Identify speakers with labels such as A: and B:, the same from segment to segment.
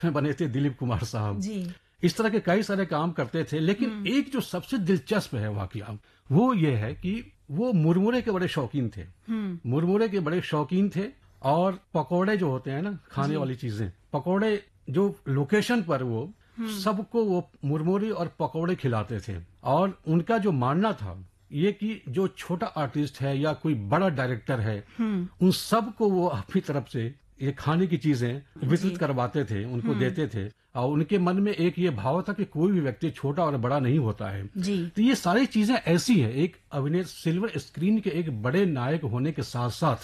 A: में बने थे दिलीप कुमार साहब।
B: जी।
A: इस तरह के कई सारे काम करते थे, लेकिन एक जो सबसे दिलचस्प है वाकया, वो ये है कि वो मुरमुरे के बड़े शौकीन थे। मुरमुरे के बड़े शौकीन थे, और पकौड़े जो होते हैं ना, खाने वाली चीजें, पकौड़े जो लोकेशन पर वो सबको वो मुरमुरे और पकौड़े खिलाते थे। और उनका जो मानना था ये कि जो छोटा आर्टिस्ट है या कोई बड़ा डायरेक्टर है, उन सबको वो अपनी तरफ से ये खाने की चीजें वितरित करवाते थे, उनको देते थे। और उनके मन में एक ये भाव था कि कोई भी व्यक्ति छोटा और बड़ा नहीं होता है।
B: जी।
A: तो ये सारी चीजें ऐसी है, एक अभिनेता सिल्वर स्क्रीन के एक बड़े नायक होने के साथ साथ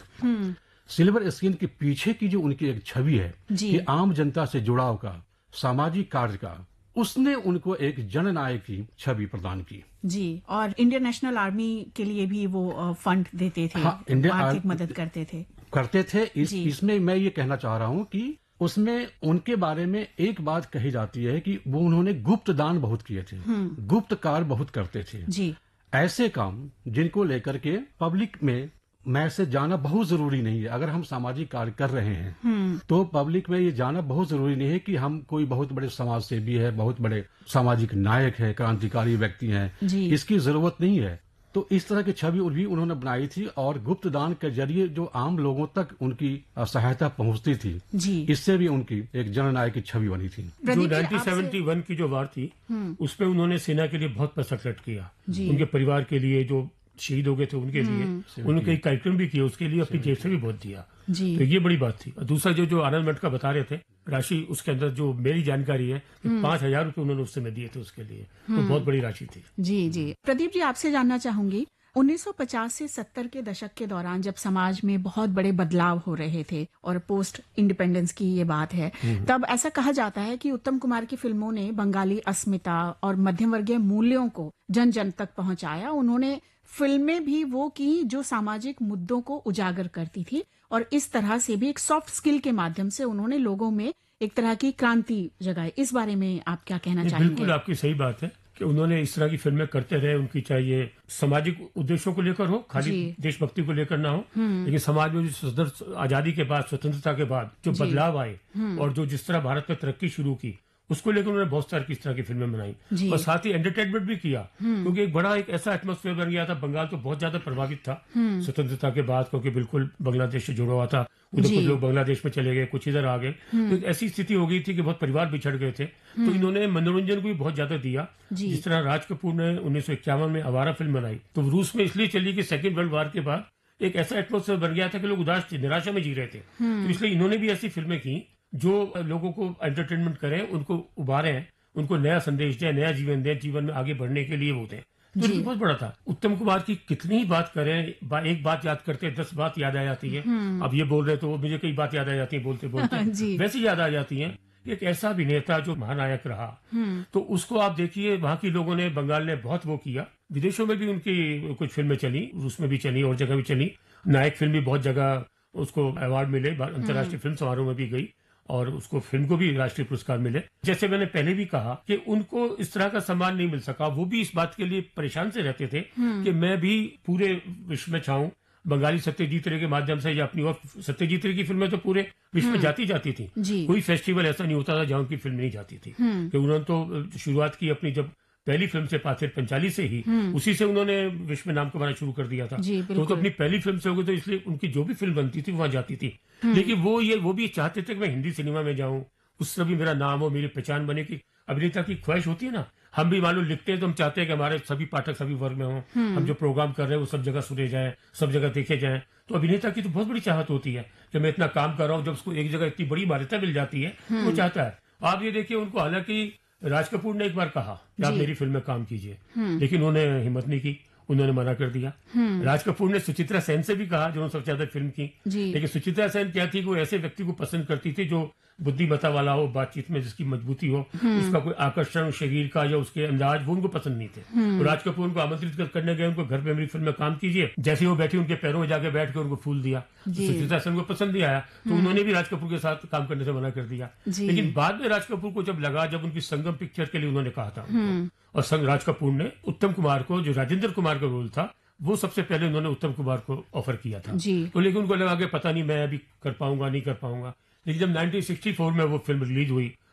A: सिल्वर स्क्रीन के पीछे की जो उनकी एक छवि है कि आम जनता से जुड़ाव का, सामाजिक कार्य का, उसने उनको एक जननायक की छवि प्रदान की।
B: जी। और इंडियन नेशनल आर्मी के लिए भी वो फंड देते थे।
A: हाँ,
B: आर्थिक मदद करते थे।
A: इसमें मैं ये कहना चाह रहा हूँ कि उसमें उनके बारे में एक बात कही जाती है कि वो उन्होंने गुप्त दान बहुत किए थे, गुप्त कार्य बहुत करते थे।
B: जी।
A: ऐसे काम जिनको लेकर के पब्लिक में मैसेज जाना बहुत जरूरी नहीं है। अगर हम सामाजिक कार्य कर रहे हैं तो पब्लिक में ये जाना बहुत जरूरी नहीं है कि हम कोई बहुत बड़े समाज सेवी है, बहुत बड़े सामाजिक नायक है, क्रांतिकारी व्यक्ति हैं। इसकी जरूरत नहीं है। तो इस तरह की छवि भी उन्होंने बनाई थी, और गुप्त दान के जरिए जो आम लोगों तक उनकी सहायता पहुंचती थी, इससे भी उनकी एक जननायक की छवि बनी थी।
C: जो 1971 की जो वार थी, उसमें उन्होंने सेना के लिए बहुत पैसा खर्च किया, उनके परिवार के लिए, जो शहीद हो गए थे उनके लिए, उन्होंने कई कार्यक्रम भी किए, उसके लिए अपनी जेब से भी बहुत दिया। तो ये बड़ी बात थी। दूसरा जो आनंद मठ का बता रहे थे राशि, उसके अंदर जो मेरी जानकारी है 5,000 रुपए उन्होंने उस समय दिए थे उसके लिए, तो बहुत बड़ी राशि थी।
B: जी जी। प्रदीप जी, आपसे जानना चाहूंगी, 1950 से 70 के दशक के दौरान जब समाज में बहुत बड़े बदलाव हो रहे थे और पोस्ट इंडिपेंडेंस की ये बात है, तब ऐसा कहा जाता है कि उत्तम कुमार की फिल्मों ने बंगाली अस्मिता और मध्यम वर्गीय मूल्यों को जन जन तक पहुंचाया। उन्होंने फिल्में भी वो की जो सामाजिक मुद्दों को उजागर करती थी, और इस तरह से भी एक सॉफ्ट स्किल के माध्यम से उन्होंने लोगों में एक तरह की क्रांति जगाई। इस बारे में आप क्या कहना चाहेंगे?
C: बिल्कुल आपकी सही बात है कि उन्होंने इस तरह की फिल्में करते रहे। उनकी चाहिए सामाजिक उद्देश्यों को लेकर हो, खाली देशभक्ति को लेकर ना हो, लेकिन समाज में जो आजादी के बाद, स्वतंत्रता के बाद जो बदलाव आए और जो जिस तरह भारत में तरक्की शुरू की, उसको लेकर उन्होंने बहुत सारी किस तरह की फिल्में बनाई, और साथ ही एंटरटेनमेंट भी किया, क्योंकि एक ऐसा एटमॉस्फेयर बन गया था। बंगाल तो बहुत ज्यादा प्रभावित था स्वतंत्रता के बाद, क्योंकि बिल्कुल बांग्लादेश से जुड़ा हुआ था। उधर कुछ लोग बांग्लादेश में चले गए, कुछ इधर आ गए, तो एक ऐसी स्थिति हो गई थी कि बहुत परिवार बिछड़ गए थे। तो इन्होंने मनोरंजन को भी बहुत ज्यादा दिया। जिस तरह राज कपूर ने 1951 में आवारा फिल्म बनाई, तो रूस में इसलिए चली कि सेकेंड वर्ल्ड वॉर के बाद एक ऐसा एटमॉस्फेयर बन गया था कि लोग उदास थे, निराशा में जी रहे थे। तो इसलिए इन्होंने भी ऐसी फिल्में की जो लोगों को एंटरटेनमेंट करें, उनको उभारें, उनको नया संदेश दें, नया जीवन दें, जीवन में आगे बढ़ने के लिए वो दें। तो बहुत बड़ा था। उत्तम कुमार की कितनी ही बात करें, एक बात याद करते 10 बात याद आ जाती है। अब ये बोल रहे तो मुझे कई बात याद आ जाती है बोलते बोलते वैसे याद आ जाती है। एक ऐसा अभिनेता जो महानायक रहा, तो उसको आप देखिए, वहां के लोगों ने, बंगाल ने बहुत वो किया। विदेशों में भी उनकी कुछ फिल्में चली, रूस में भी चली और जगह भी चली। नायक फिल्म भी बहुत जगह उसको अवार्ड मिले, अंतर्राष्ट्रीय फिल्म समारोह में भी गई, और उसको फिल्म को भी राष्ट्रीय पुरस्कार मिले। जैसे मैंने पहले भी कहा कि उनको इस तरह का सम्मान नहीं मिल सका। वो भी इस बात के लिए परेशान से रहते थे कि मैं भी पूरे विश्व में छाऊं। बंगाली सत्यजीत रे के माध्यम से, या अपनी और सत्यजीत रे की फिल्में तो पूरे विश्व में जाती थी। कोई फेस्टिवल ऐसा नहीं होता था जहां उनकी फिल्म नहीं जाती थी। कि उन्होंने तो शुरुआत की अपनी जब पहली फिल्म से, पाथेर पंचाली से ही, उसी से उन्होंने विश्व में नाम कमाना शुरू कर दिया था। तो अपनी पहली फिल्म से हो गई, तो इसलिए उनकी जो भी फिल्म बनती थी वहां जाती थी। लेकिन वो भी चाहते थे कि मैं हिंदी सिनेमा में जाऊं, उससे भी मेरा नाम हो, मेरी पहचान बने। की अभिनेता की ख्वाहिश होती है ना, हम भी मालूम लिखते हैं तो हम चाहते हैं कि हमारे सभी पाठक सभी वर्ग में हों, हम जो प्रोग्राम कर रहे हैं वो सब जगह सुने जाएं, सब जगह देखे जाएं। तो अभिनेता की तो बहुत बड़ी चाहत होती है कि मैं इतना काम कर रहा हूँ, जब उसको एक जगह इतनी बड़ी मान्यता मिल जाती है वो चाहता है। आप ये देखिए, उनको हालांकि राज कपूर ने एक बार कहा कि आप मेरी फिल्म में काम कीजिए, लेकिन उन्होंने हिम्मत नहीं की, उन्होंने मना कर दिया। राज कपूर ने सुचित्रा सेन से भी कहा, जो सबसे ज्यादा फिल्म की, लेकिन सुचित्रा सेन क्या थी, वो ऐसे व्यक्ति को पसंद करती थी जो बुद्धिमत्ता वाला हो, बातचीत में जिसकी मजबूती हो, उसका कोई आकर्षण शरीर का या उसके अंदाज, वो उनको पसंद नहीं थे। तो राज कपूर उनको आमंत्रित करने गए, उनको घर पे मेरी फिल्म में काम कीजिए। जैसे वो बैठी, उनके पैरों में जाके बैठ के उनको फूल दिया। सुचित्रा सेन को पसंद नहीं आया, तो उन्होंने भी राज कपूर के साथ काम करने से मना कर दिया। लेकिन बाद में राज कपूर को जब लगा, जब उनकी संगम पिक्चर के लिए उन्होंने कहा था, और राज कपूर ने उत्तम कुमार को, जो राजेंद्र कुमार का रोल था, वो सबसे पहले उन्होंने उत्तम कुमार को ऑफर किया था। तो लेकिन उनको लगा कि पता नहीं मैं अभी कर पाऊंगा नहीं कर पाऊंगा। लेकिन जब 1964 में वो फिल्म रिलीज हुई,